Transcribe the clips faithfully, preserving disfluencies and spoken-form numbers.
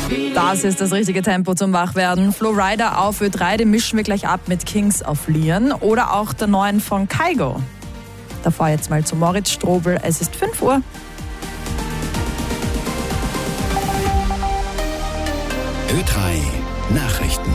Das ist das richtige Tempo zum Wachwerden. Flowrider auf Ö drei, den mischen wir gleich ab mit Kings of Leon oder auch der neuen von Kygo. Davor jetzt mal zu Moritz Strobel. Es ist fünf Uhr. Ö drei Nachrichten.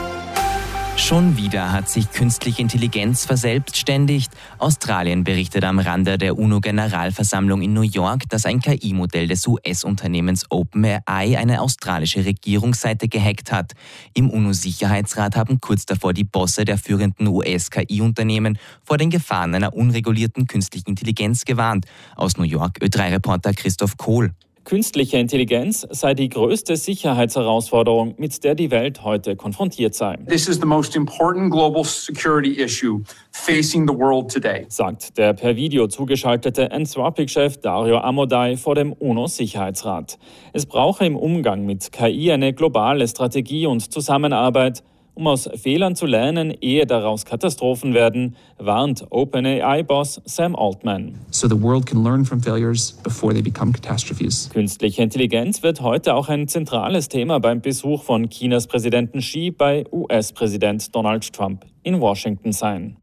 Schon wieder hat sich künstliche Intelligenz verselbstständigt. Australien berichtet am Rande der UNO-Generalversammlung in New York, dass ein K I-Modell des U S-Unternehmens OpenAI eine australische Regierungsseite gehackt hat. Im UNO-Sicherheitsrat haben kurz davor die Bosse der führenden U S-K I-Unternehmen vor den Gefahren einer unregulierten künstlichen Intelligenz gewarnt. Aus New York Ö drei Reporter Christoph Kohl. Künstliche Intelligenz sei die größte Sicherheitsherausforderung, mit der die Welt heute konfrontiert sei. This is the most important global security issue facing the world today, sagt der per Video zugeschaltete Anthropic-Chef Dario Amodei vor dem UNO-Sicherheitsrat. Es brauche im Umgang mit K I eine globale Strategie und Zusammenarbeit, um aus Fehlern zu lernen, ehe daraus Katastrophen werden, warnt OpenAI-Boss Sam Altman. So the world can learn from failures before they become catastrophes. Künstliche Intelligenz wird heute auch ein zentrales Thema beim Besuch von Chinas Präsidenten Xi bei U S-Präsident Donald Trump in Washington sein.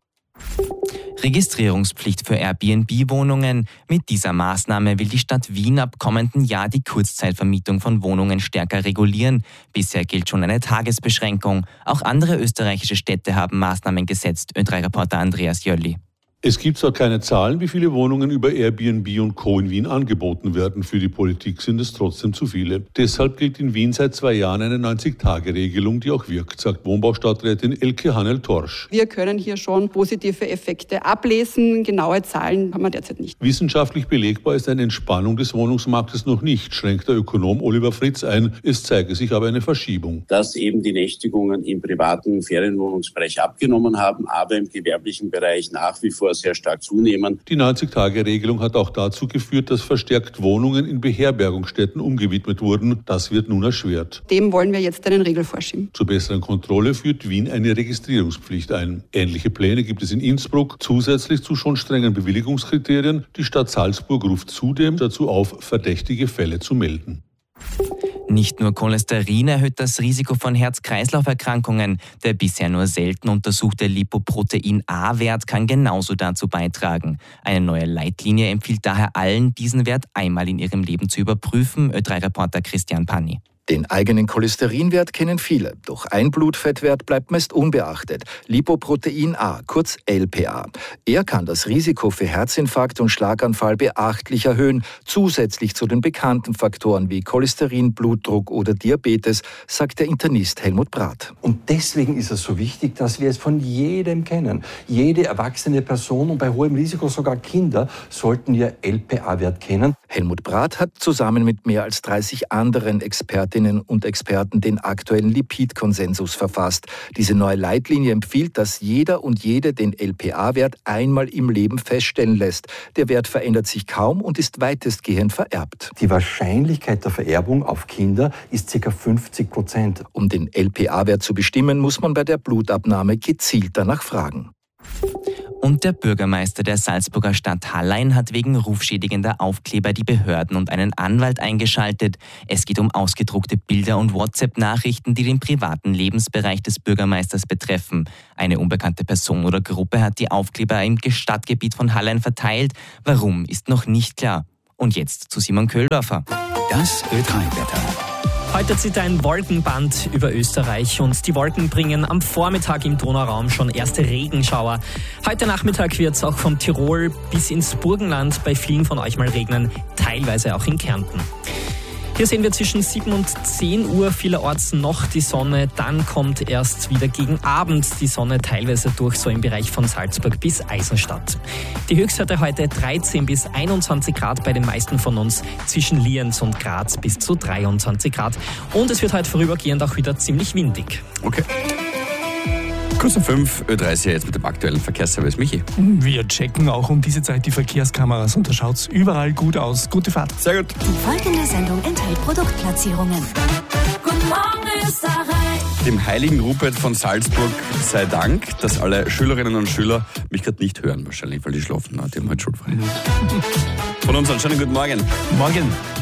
Registrierungspflicht für Airbnb-Wohnungen. Mit dieser Maßnahme will die Stadt Wien ab kommenden Jahr die Kurzzeitvermietung von Wohnungen stärker regulieren. Bisher gilt schon eine Tagesbeschränkung. Auch andere österreichische Städte haben Maßnahmen gesetzt. Ö drei Reporter Andreas Jölli. Es gibt zwar keine Zahlen, wie viele Wohnungen über Airbnb und Co. in Wien angeboten werden. Für die Politik sind es trotzdem zu viele. Deshalb gilt in Wien seit zwei Jahren eine neunzig-Tage-Regelung, die auch wirkt, sagt Wohnbaustadträtin Elke Hannel-Torsch. Wir können hier schon positive Effekte ablesen. Genaue Zahlen haben wir derzeit nicht. Wissenschaftlich belegbar ist eine Entspannung des Wohnungsmarktes noch nicht, schränkt der Ökonom Oliver Fritz ein. Es zeige sich aber eine Verschiebung. Dass eben die Nächtigungen im privaten Ferienwohnungsbereich abgenommen haben, aber im gewerblichen Bereich nach wie vor sehr stark zunehmen. Die neunzig-Tage-Regelung hat auch dazu geführt, dass verstärkt Wohnungen in Beherbergungsstätten umgewidmet wurden. Das wird nun erschwert. Dem wollen wir jetzt einen Riegel vorschieben. Zur besseren Kontrolle führt Wien eine Registrierungspflicht ein. Ähnliche Pläne gibt es in Innsbruck, zusätzlich zu schon strengen Bewilligungskriterien. Die Stadt Salzburg ruft zudem dazu auf, verdächtige Fälle zu melden. Nicht nur Cholesterin erhöht das Risiko von Herz-Kreislauf-Erkrankungen. Der bisher nur selten untersuchte Lipoprotein-A-Wert kann genauso dazu beitragen. Eine neue Leitlinie empfiehlt daher allen, diesen Wert einmal in ihrem Leben zu überprüfen. Ö drei Reporter Christian Panni. Den eigenen Cholesterinwert kennen viele, doch ein Blutfettwert bleibt meist unbeachtet. Lipoprotein A, kurz L P A. Er kann das Risiko für Herzinfarkt und Schlaganfall beachtlich erhöhen, zusätzlich zu den bekannten Faktoren wie Cholesterin, Blutdruck oder Diabetes, sagt der Internist Helmut Brath. Und deswegen ist es so wichtig, dass wir es von jedem kennen. Jede erwachsene Person und bei hohem Risiko sogar Kinder sollten ihr L P A-Wert kennen. Helmut Brath hat zusammen mit mehr als dreißig anderen Expertinnen und Experten den aktuellen Lipidkonsensus verfasst. Diese neue Leitlinie empfiehlt, dass jeder und jede den L P A-Wert einmal im Leben feststellen lässt. Der Wert verändert sich kaum und ist weitestgehend vererbt. Die Wahrscheinlichkeit der Vererbung auf Kinder ist ca. fünfzig Prozent. Um den L P A-Wert zu bestimmen, muss man bei der Blutabnahme gezielt danach fragen. Und der Bürgermeister der Salzburger Stadt Hallein hat wegen rufschädigender Aufkleber die Behörden und einen Anwalt eingeschaltet. Es geht um ausgedruckte Bilder und WhatsApp-Nachrichten, die den privaten Lebensbereich des Bürgermeisters betreffen. Eine unbekannte Person oder Gruppe hat die Aufkleber im Stadtgebiet von Hallein verteilt. Warum, ist noch nicht klar. Und jetzt zu Simon Köhldorfer. Das Ö drei Wetter. Heute zieht ein Wolkenband über Österreich und die Wolken bringen am Vormittag im Donauraum schon erste Regenschauer. Heute Nachmittag wird es auch vom Tirol bis ins Burgenland bei vielen von euch mal regnen, teilweise auch in Kärnten. Hier sehen wir zwischen sieben und zehn Uhr vielerorts noch die Sonne. Dann kommt erst wieder gegen Abend die Sonne teilweise durch, so im Bereich von Salzburg bis Eisenstadt. Die Höchstwerte heute dreizehn bis einundzwanzig Grad bei den meisten von uns, zwischen Lienz und Graz bis zu dreiundzwanzig Grad. Und es wird heute vorübergehend auch wieder ziemlich windig. Okay. Kurz um fünf, Ö drei jetzt mit dem aktuellen Verkehrsservice. Michi. Wir checken auch um diese Zeit die Verkehrskameras und da schaut es überall gut aus. Gute Fahrt. Sehr gut. Die folgende Sendung enthält Produktplatzierungen. Guten Morgen, Österreich. Dem heiligen Rupert von Salzburg sei Dank, dass alle Schülerinnen und Schüler mich gerade nicht hören, wahrscheinlich, weil die schlafen. Die haben halt schulfrei. Von uns einen schönen guten Morgen. Morgen.